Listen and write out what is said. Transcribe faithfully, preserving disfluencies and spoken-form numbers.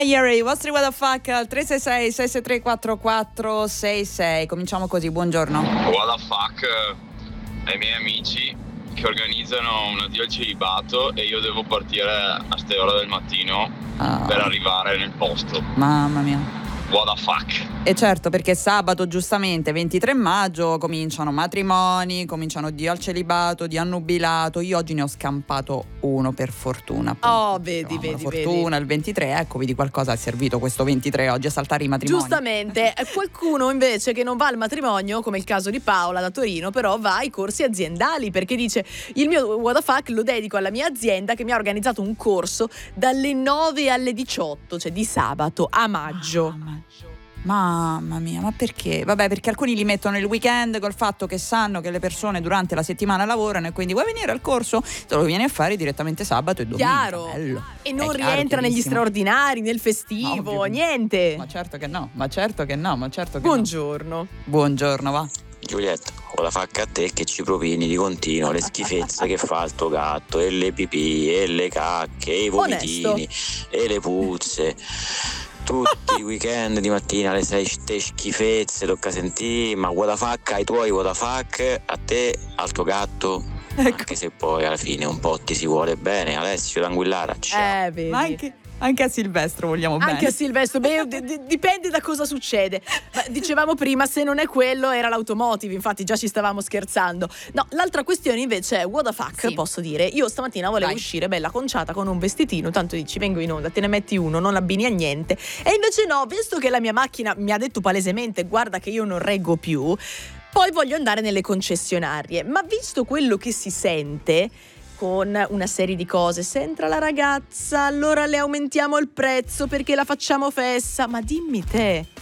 Ieri, i vostri what the fuck al tre sei sei sei sei tre quattro quattro sei sei. Cominciamo così, buongiorno. What the fuck ai miei amici che organizzano un addio al celibato e io devo partire a ste ore del mattino Ah. per arrivare nel posto. Mamma mia. What the fuck. E certo, perché sabato giustamente ventitré maggio cominciano matrimoni, cominciano addio al celibato, di annubilato. Io oggi ne ho scampato uno per fortuna. appunto. Oh, vedi, Dicevamo, vedi, la vedi. fortuna, il ventitré, ecco, vedi qualcosa è servito questo ventitré oggi a saltare i matrimoni. Giustamente, qualcuno invece che non va al matrimonio, come il caso di Paola da Torino, però va ai corsi aziendali, perché dice: il mio what the fuck lo dedico alla mia azienda che mi ha organizzato un corso dalle nove alle diciotto, cioè di sabato a maggio. Mamma. Mamma mia, ma perché? Vabbè, perché alcuni li mettono il weekend col fatto che sanno che le persone durante la settimana lavorano e quindi vuoi venire al corso? Te lo vieni a fare direttamente sabato e domenica. Chiaro. Bello. E non È chiaro, rientra negli chiarissimo. straordinari, nel festivo, Ovvio. niente. Ma certo che no, ma certo che no, ma certo che Buongiorno. no. Buongiorno, va. Giulietta, o la facca a te che ci propini di continuo le schifezze che fa il tuo gatto, e le pipì, e le cacche, e i vomitini, e le puzze. Tutti i weekend di mattina le sei ste schifezze, tocca sentire, ma what the fuck ai tuoi what the fuck, a te, al tuo gatto, Ecco. anche se poi alla fine un po' ti si vuole bene. Alessio d'Anguillara, ciao. Eh, vedi. Ma anche, anche a Silvestro vogliamo Anche bene. a Silvestro, beh, d- d- dipende da cosa succede. Ma dicevamo prima, se non è quello era l'automotive, infatti già ci stavamo scherzando. No, l'altra questione invece è what the fuck, Sì. posso dire. Io stamattina volevo Vai. uscire bella conciata con un vestitino, tanto dici vengo in onda, te ne metti uno, non abbini a niente. E invece no, visto che la mia macchina mi ha detto palesemente guarda che io non reggo più, poi voglio andare nelle concessionarie. Ma visto quello che si sente con una serie di cose, se entra la ragazza allora le aumentiamo il prezzo perché la facciamo fessa, ma dimmi te,